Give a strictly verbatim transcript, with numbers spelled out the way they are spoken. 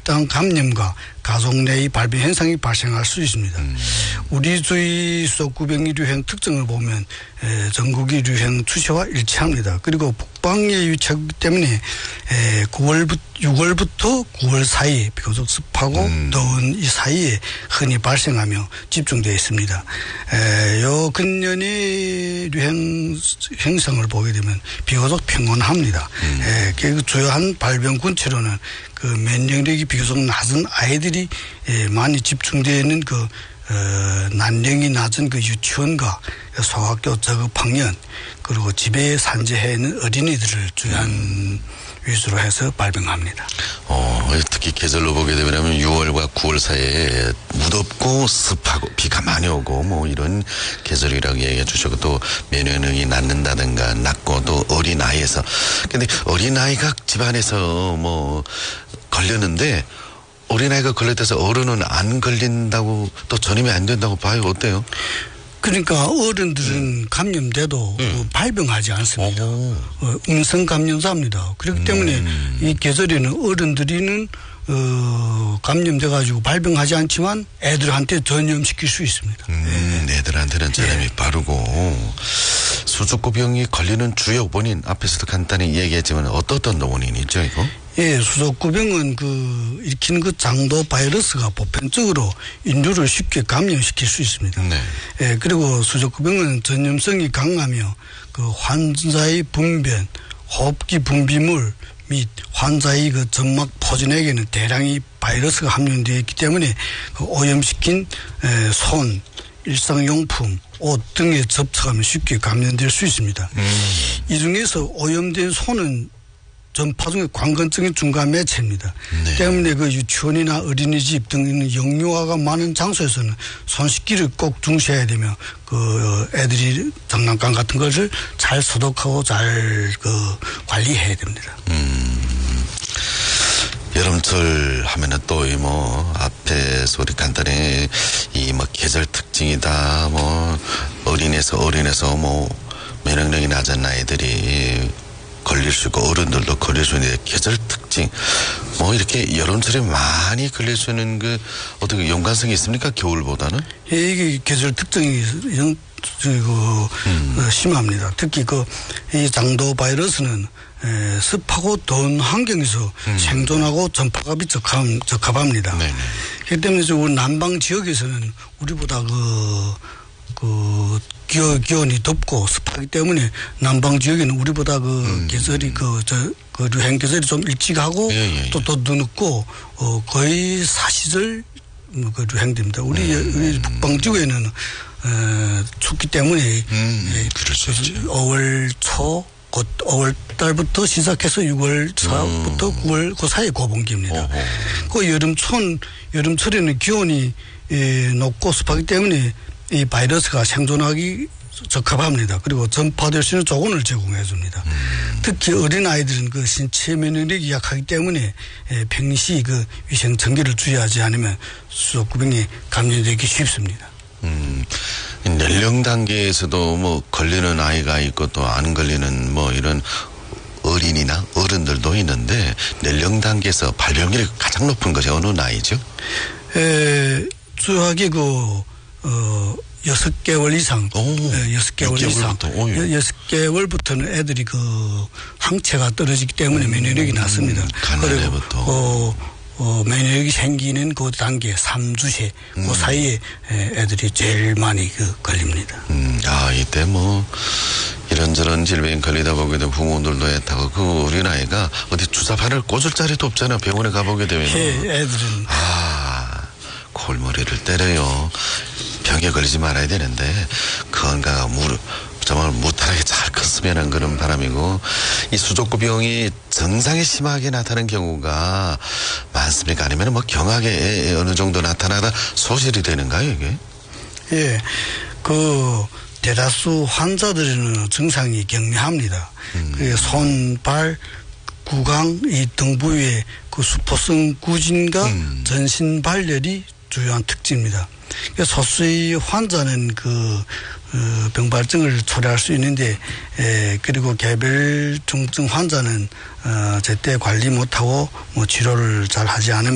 집단 감염과 가족 내의 발병 현상이 발생할 수 있습니다. 음. 우리 주의 수족구병의 유행 특징을 보면 에, 전국의 유행 추세와 일치합니다. 그리고 북방에 위치하기 때문에 에, 구월부터 유월부터 구월 사이에 비교적 습하고 음. 더운 이 사이에 흔히 발생하며 집중되어 있습니다. 에, 요 근년의 유행 현상을 보게 되면 비교적 평온합니다. 음. 에, 그 주요한 발병 군체로는 그 면역력이 비교적 낮은 아이들이 예, 많이 집중되어 있는 그 어, 난령이 낮은 그 유치원과 소학교 저급학년 그리고 집에 산재해 있는 어린이들을 주요한 음. 위주로 해서 발병합니다. 어, 특히 계절로 보게 되면 유월과 구월 사이에 무덥고 습하고 비가 많이 오고 뭐 이런 계절이라고 얘기해 주셨고 또 면역력이 낮는다든가 낮고 또 어린 아이에서 근데 어린 아이가 집안에서 뭐 걸렸는데 어린아이가 걸렸다서 어른은 안 걸린다고 또 전염이 안 된다고 봐요. 어때요? 그러니까 어른들은 음. 감염돼도 음. 그 발병하지 않습니다. 어, 음성 감염자입니다. 그렇기 때문에 음. 이 계절에는 어른들이는 어, 감염돼 가지고 발병하지 않지만 애들한테 전염시킬 수 있습니다. 음, 네. 애들한테는 전염이 네. 빠르고 수족구병이 걸리는 주요 원인 앞에서도 간단히 얘기했지만 어떤 원인이 있죠, 이거? 예, 수족구병은 그 일으키는 그 장도 바이러스가 보편적으로 인류를 쉽게 감염시킬 수 있습니다. 네. 예, 그리고 수족구병은 전염성이 강하며 그 환자의 분변, 호흡기 분비물 및 환자의 그 점막 포진액에는 대량의 바이러스가 함유되어 있기 때문에 그 오염시킨 에, 손, 일상용품, 옷 등에 접촉하면 쉽게 감염될 수 있습니다. 음. 이 중에서 오염된 손은 전파 중에 관건적인 중간 매체입니다. 네. 때문에 그 유치원이나 어린이집 등 있는 영유아가 많은 장소에서는 손 씻기를 꼭 중시해야 되며 그 애들이 장난감 같은 것을 잘 소독하고 잘 그 관리해야 됩니다. 음. 여름철 하면은 또 이 뭐 앞에서 우리 간단히 이 뭐 계절 특징이다 뭐 어린에서 어린에서 뭐 면역력이 낮은 아이들이 걸릴 수 있고 어른들도 걸릴 수 있는 계절 특징 뭐 이렇게 여름철에 많이 걸릴 수 있는 그 어떻게 연관성이 있습니까? 겨울보다는? 예, 이게 계절 특징이 영, 그, 음. 심합니다. 특히 그 이 장도 바이러스는 에, 습하고 더운 환경에서 음. 생존하고 전파가 적합, 적합합니다. 네네. 그렇기 때문에 우리 남방 지역에서는 우리보다 그, 그 기온, 기온이 덥고 습하기 때문에 남방 지역에는 우리보다 그 음. 계절이 그, 저, 그 유행 계절이 좀 일찍 하고 예, 예. 또 더 늦고 어, 거의 사시절 그 유행됩니다. 우리, 음. 우리 북방 지역에는 에, 춥기 때문에 음. 예, 그럴 수 있죠. 오월 초 곧 오월 달부터 시작해서 유월 초부터 음. 구월 그 사이에 고봉기입니다. 어허. 그 여름촌, 여름철에는 기온이 예, 높고 습하기 때문에 이 바이러스가 생존하기 적합합니다. 그리고 전파될 수 있는 조건을 제공해 줍니다. 음. 특히 어린아이들은 그 신체 면역력이 약하기 때문에 예, 평시 그 위생 청결을 주의하지 않으면 수족구병이 감염되기 쉽습니다. 음. 연령 단계에서도 뭐 걸리는 아이가 있고 또 안 걸리는 뭐 이런 어린이나 어른들도 있는데 연령 단계에서 발병률이 가장 높은 것이 어느 나이죠? 에, 주요하게 그, 어, 여섯 개월 이상. 오, 네, 여섯 개월 이상. 오, 예. 여섯 개월부터는 애들이 그 항체가 떨어지기 때문에 음, 면역력이 낮습니다. 음, 그리고, 어, 어, 면역력이 생기는 그 단계, 삼 주세, 음. 그 사이에 애들이 제일 많이 그 걸립니다. 음, 아, 이때 뭐, 이런저런 질병 걸리다 보게 되면 부모들도 애타고 그 어린아이가 어디 주사바늘 꽂을 자리도 없잖아요. 병원에 가보게 되면. 예, 애들은. 아, 골머리를 때려요. 병에 걸리지 말아야 되는데, 건강한 무릎, 정말 무탈하게 잘 컸으면 하는 그런 바람이고, 이 수족구병이 증상이 심하게 나타나는 경우가 많습니까? 아니면 뭐 경하게 어느 정도 나타나다 소실이 되는가요, 이게? 예, 그, 대다수 환자들은 증상이 경미합니다. 음. 그 손, 발, 구강, 이 등 부위에 그 수포성 구진과 음. 전신 발열이 주요한 특징입니다. 소수의 환자는 그 어, 병발증을 초래할 수 있는데 에, 그리고 개별 중증 환자는 어, 제때 관리 못하고 뭐 치료를 잘 하지 않으면